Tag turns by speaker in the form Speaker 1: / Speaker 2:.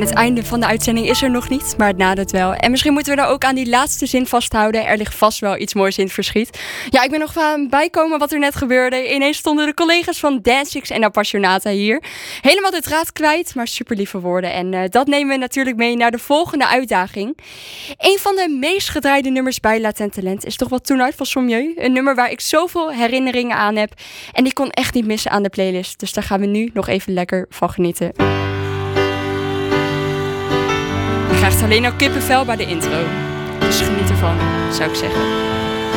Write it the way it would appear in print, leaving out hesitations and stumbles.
Speaker 1: het einde van de uitzending is er nog niet, maar het nadert wel. En misschien moeten we er ook aan die laatste zin vasthouden. Er ligt vast wel iets moois in het verschiet. Ja, ik ben nog aan bijkomen wat er net gebeurde. Ineens stonden de collega's van Dancix en Appassionata hier. Helemaal de draad kwijt, maar super lieve woorden. En dat nemen we natuurlijk mee naar de volgende uitdaging. Een van de meest gedraaide nummers bij Latent Talent is toch wel Tonight van Sommieu. Een nummer waar ik zoveel herinneringen aan heb. En die kon echt niet missen aan de playlist. Dus daar gaan we nu nog even lekker van genieten. Je krijgt alleen al kippenvel bij de intro. Dus geniet ervan, zou ik zeggen.